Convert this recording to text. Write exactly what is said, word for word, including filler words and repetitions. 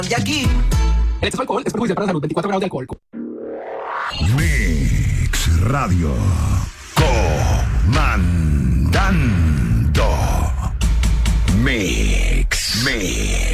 De aquí. El exceso de alcohol es perjudicial para la salud. veinticuatro grados de alcohol. Mix Radio. Comandando. Mix. Mix.